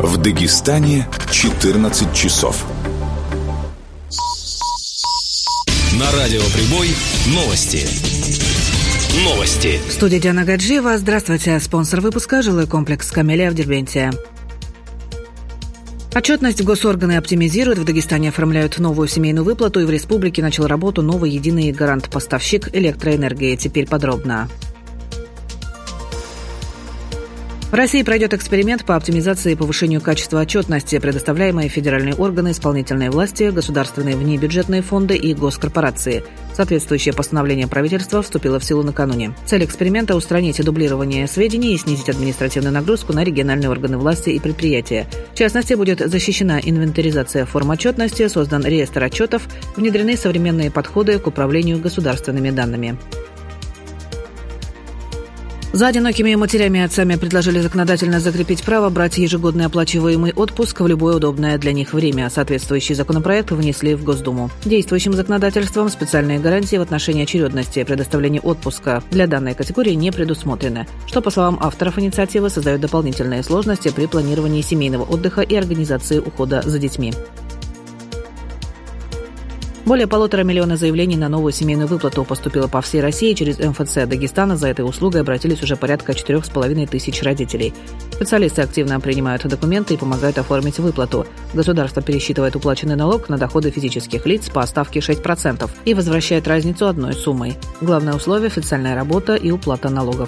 В Дагестане 14 часов. На радио Прибой новости. В студии Диана Гаджиева. Здравствуйте. Спонсор выпуска — жилой комплекс «Камелия» в Дербенте. Отчетность госорганы оптимизируют. В Дагестане оформляют новую семейную выплату, и в республике начал работу новый единый гарант-поставщик электроэнергии. Теперь подробно. В России пройдет эксперимент по оптимизации и повышению качества отчетности, предоставляемой федеральные органы исполнительной власти, государственные внебюджетные фонды и госкорпорации. Соответствующее постановление правительства вступило в силу накануне. Цель эксперимента – устранить дублирование сведений и снизить административную нагрузку на региональные органы власти и предприятия. В частности, будет защищена инвентаризация форм отчетности, создан реестр отчетов, внедрены современные подходы к управлению государственными данными. За одинокими матерями и отцами предложили законодательно закрепить право брать ежегодный оплачиваемый отпуск в любое удобное для них время. Соответствующий законопроект внесли в Госдуму. Действующим законодательством специальные гарантии в отношении очередности предоставления отпуска для данной категории не предусмотрены, что, по словам авторов инициативы, создает дополнительные сложности при планировании семейного отдыха и организации ухода за детьми. Более 1,5 миллиона заявлений на новую семейную выплату поступило по всей России. Через МФЦ Дагестана за этой услугой обратились уже порядка 4,5 тысяч родителей. Специалисты активно принимают документы и помогают оформить выплату. Государство пересчитывает уплаченный налог на доходы физических лиц по ставке 6% и возвращает разницу одной суммой. Главное условие – официальная работа и уплата налогов.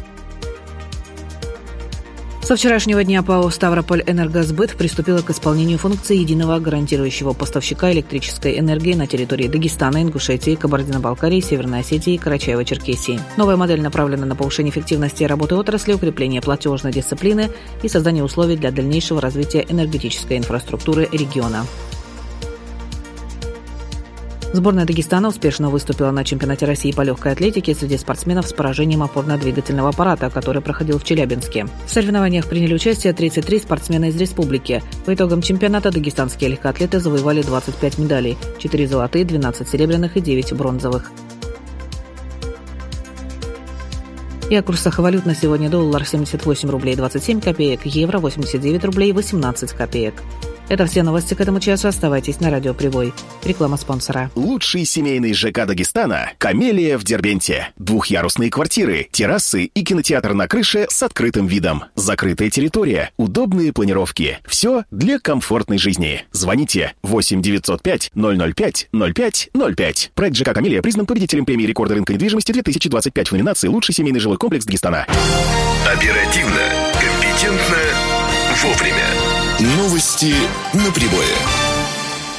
Со вчерашнего дня ПАО «Ставрополь-Энергосбыт» приступила к исполнению функции единого гарантирующего поставщика электрической энергии на территории Дагестана, Ингушетии, Кабардино-Балкарии, Северной Осетии и Карачаево-Черкесии. Новая модель направлена на повышение эффективности работы отрасли, укрепление платежной дисциплины и создание условий для дальнейшего развития энергетической инфраструктуры региона. Сборная Дагестана успешно выступила на чемпионате России по легкой атлетике среди спортсменов с поражением опорно-двигательного аппарата, который проходил в Челябинске. В соревнованиях приняли участие 33 спортсмена из республики. По итогам чемпионата дагестанские легкоатлеты завоевали 25 медалей – 4 золотые, 12 серебряных и 9 бронзовых. И о курсах валют на сегодня: доллар 78 рублей 27 копеек, евро 89 рублей 18 копеек. Это все новости к этому часу. Оставайтесь на радио Прибой. Реклама спонсора. Лучший семейный ЖК Дагестана – «Камелия» в Дербенте. Двухъярусные квартиры, террасы и кинотеатр на крыше с открытым видом. Закрытая территория, удобные планировки. Все для комфортной жизни. Звоните 8 905 005 05 05. Проект ЖК «Камелия» признан победителем премии «Рекорды рынка недвижимости» 2025 в номинации «Лучший семейный жилой комплекс Дагестана». Оперативно, компетентно, вовремя. Новости на Прибое.